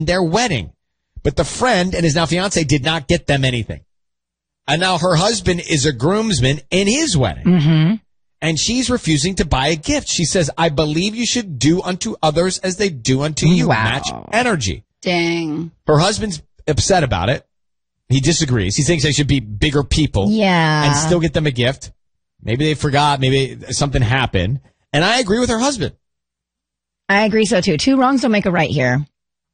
their wedding. But the friend and his now fiance did not get them anything. And now her husband is a groomsman in his wedding. Mm-hmm. And she's refusing to buy a gift. She says, I believe you should do unto others as they do unto you. Wow. Match energy. Dang. Her husband's upset about it. He disagrees. He thinks they should be bigger people. Yeah. And still get them a gift. Maybe they forgot. Maybe something happened. And I agree with her husband. I agree so too. Two wrongs don't make a right here.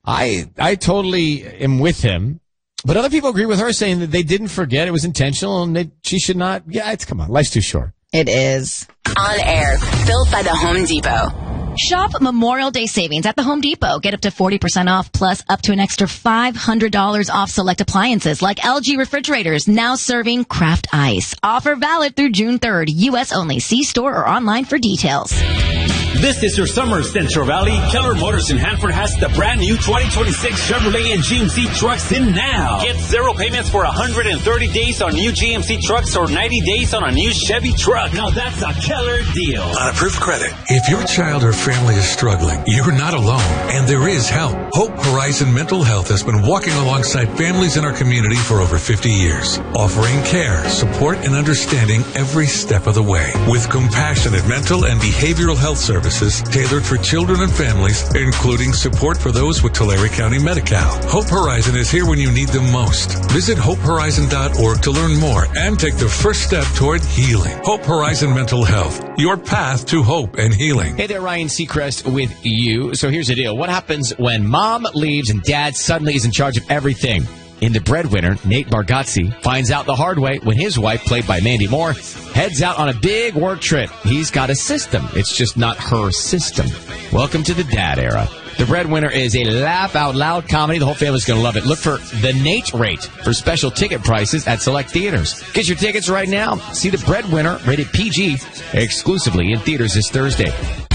I totally am with him. But other people agree with her, saying that they didn't forget. It was intentional and she should not. Yeah, come on. Life's too short. It is. On air, built by the Home Depot. Shop Memorial Day savings at the Home Depot. Get up to 40% off plus up to an extra $500 off select appliances like LG refrigerators, now serving Kraft Ice. Offer valid through June 3rd. U.S. only. See store or online for details. This is your summer, Central Valley. Keller Motors in Hanford has the brand new 2026 Chevrolet and GMC trucks in now. Get 0 payments for 130 days on new GMC trucks or 90 days on a new Chevy truck. Now that's a Keller deal. On approved credit. If your child or family is struggling, you're not alone, and there is help. Hope Horizon Mental Health has been walking alongside families in our community for over 50 years, offering care, support, and understanding every step of the way. With compassionate mental and behavioral health services tailored for children and families, including support for those with Tulare County Medi-Cal. Hope Horizon is here when you need them most. Visit hopehorizon.org to learn more and take the first step toward healing. Hope Horizon Mental Health, your path to hope and healing. Hey there, Ryan Seacrest with you. So here's the deal. What happens when mom leaves and dad suddenly is in charge of everything? In The Breadwinner, Nate Bargatze finds out the hard way when his wife, played by Mandy Moore, heads out on a big work trip. He's got a system. It's just not her system. Welcome to the dad era. The Breadwinner is a laugh-out-loud comedy. The whole family's going to love it. Look for The Nate Rate for special ticket prices at select theaters. Get your tickets right now. See The Breadwinner, rated PG, exclusively in theaters this Thursday.